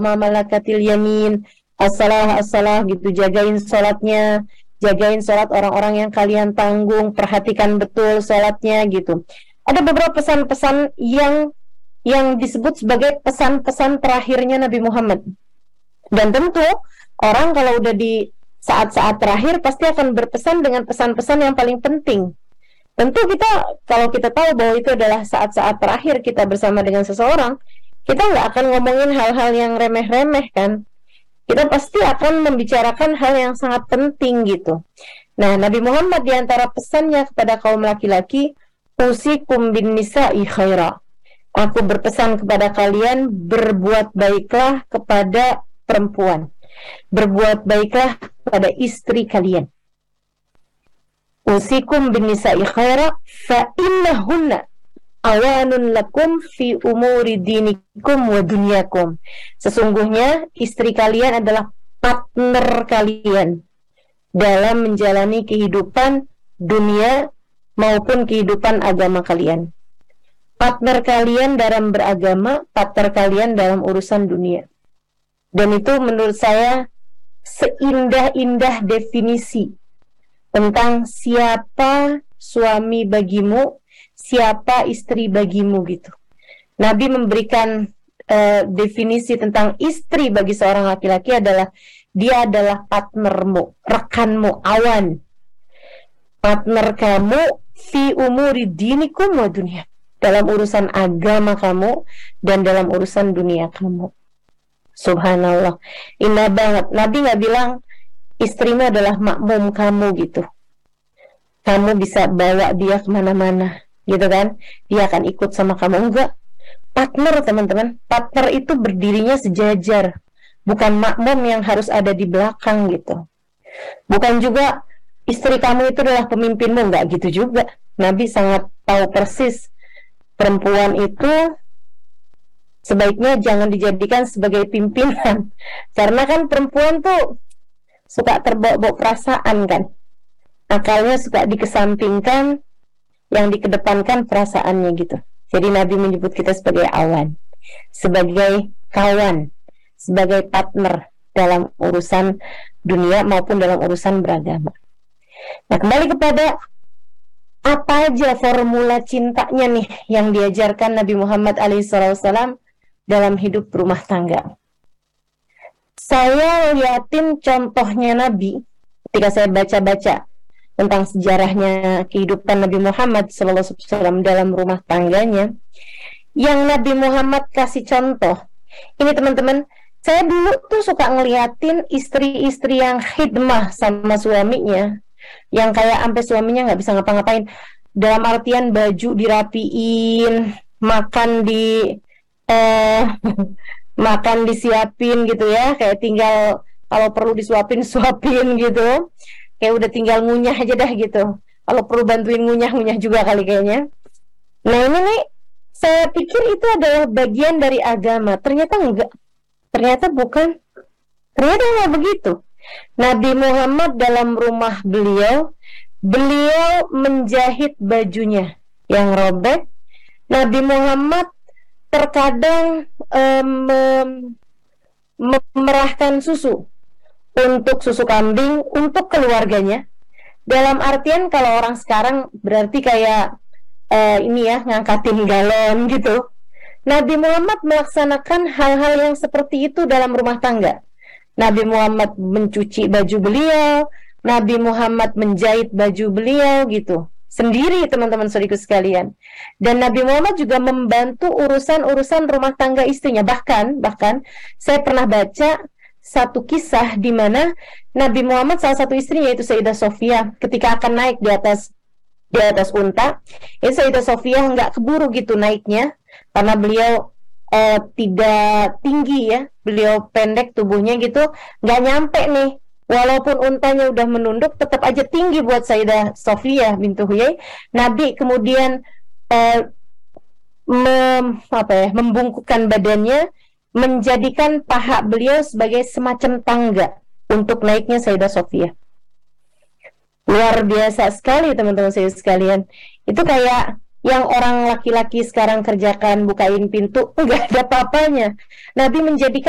ma malakatil yamin, as-salah gitu, jagain sholatnya, jagain sholat orang-orang yang kalian tanggung, perhatikan betul sholatnya gitu. Ada beberapa pesan-pesan yang disebut sebagai pesan-pesan terakhirnya Nabi Muhammad. Dan tentu orang kalau udah di saat-saat terakhir pasti akan berpesan dengan pesan-pesan yang paling penting. Tentu kita, kalau kita tahu bahwa itu adalah saat-saat terakhir kita bersama dengan seseorang, kita nggak akan ngomongin hal-hal yang remeh-remeh kan. Kita pasti akan membicarakan hal yang sangat penting gitu. Nah, Nabi Muhammad diantara pesannya kepada kaum laki-laki, usikum bin nisa'i khaira. Aku berpesan kepada kalian, berbuat baiklah kepada perempuan. Berbuat baiklah kepada istri kalian. Usikum bin nisa'i khaira fa innahunna awanun lakum fi umuri dinikum wa dunyakum. Sesungguhnya istri kalian adalah partner kalian dalam menjalani kehidupan dunia maupun kehidupan agama kalian. Partner kalian dalam beragama, partner kalian dalam urusan dunia. Dan itu menurut saya seindah-indah definisi tentang siapa suami bagimu, siapa istri bagimu gitu. Nabi memberikan definisi tentang istri bagi seorang laki-laki adalah dia adalah partnermu, rekanmu, awan. Partner kamu fi umuri dinikum wa dunia. Dalam urusan agama kamu dan dalam urusan dunia kamu. Subhanallah. Indah banget. Nabi gak bilang istrimu adalah makmum kamu gitu. Kamu bisa bawa dia kemana-mana gitu kan. Dia akan ikut sama kamu. Enggak. Partner teman-teman. Partner itu berdirinya sejajar. Bukan makmum yang harus ada di belakang gitu. Bukan juga istri kamu itu adalah pemimpinmu. Enggak gitu juga. Nabi sangat tahu persis perempuan itu sebaiknya jangan dijadikan sebagai pimpinan. Karena kan perempuan tuh suka terbawa-bawa perasaan kan. Akalnya suka dikesampingkan, yang dikedepankan perasaannya gitu. Jadi Nabi menyebut kita sebagai awan, sebagai kawan, sebagai partner dalam urusan dunia maupun dalam urusan beragama. Nah, kembali kepada apa aja formula cintanya nih yang diajarkan Nabi Muhammad SAW dalam hidup rumah tangga. Saya liatin contohnya Nabi ketika saya baca-baca tentang sejarahnya kehidupan Nabi Muhammad SAW dalam rumah tangganya. Yang Nabi Muhammad kasih contoh. Ini teman-teman, saya dulu tuh suka ngeliatin istri-istri yang khidmah sama suaminya, yang kayak sampai suaminya nggak bisa ngapa-ngapain. Dalam artian baju dirapiin, makan makan disiapin gitu ya, kayak tinggal kalau perlu disuapin gitu, kayak udah tinggal ngunyah aja dah gitu. Kalau perlu bantuin ngunyah juga kali kayaknya. Nah ini nih, saya pikir itu adalah bagian dari agama. Ternyata enggak. Ternyata bukan. Ternyata enggak begitu. Nabi Muhammad dalam rumah beliau menjahit bajunya yang robek. Nabi Muhammad terkadang memerahkan susu untuk susu kambing untuk keluarganya. Dalam artian kalau orang sekarang berarti kayak ini ya, ngangkatin galon gitu. Nabi Muhammad melaksanakan hal-hal yang seperti itu dalam rumah tangga. Nabi Muhammad mencuci baju beliau, Nabi Muhammad menjahit baju beliau gitu. Sendiri teman-teman saudaraku sekalian. Dan Nabi Muhammad juga membantu urusan-urusan rumah tangga istrinya. Bahkan saya pernah baca satu kisah di mana Nabi Muhammad salah satu istrinya yaitu Sayyidah Sofia ketika akan naik di atas unta, itu Sayyidah Sofia nggak keburu gitu naiknya karena beliau tidak tinggi ya, beliau pendek tubuhnya gitu, nggak nyampe nih. Walaupun untanya udah menunduk, tetap aja tinggi buat Sayyidah Sofia bintu Huyai. Nabi kemudian membungkukkan badannya, menjadikan paha beliau sebagai semacam tangga untuk naiknya Sayyidah Sofia. Luar biasa sekali teman-teman saya sekalian. Itu kayak yang orang laki-laki sekarang kerjakan, bukain pintu, enggak ada apa-apanya. Nabi menjadikan